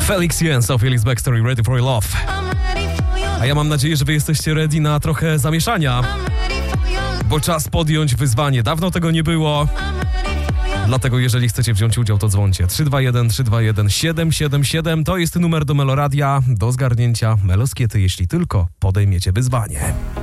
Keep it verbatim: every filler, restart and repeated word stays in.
Felix Jen, so Felix Baxter, Ready for Your Love. A ja mam nadzieję, że wy jesteście ready na trochę zamieszania, bo czas podjąć wyzwanie. Dawno tego nie było. Dlatego jeżeli chcecie wziąć udział, to dzwońcie. trzy dwa jeden, trzy dwa jeden, siedem siedem siedem to jest numer do Meloradia do zgarnięcia Meloskiety, jeśli tylko podejmiecie wyzwanie.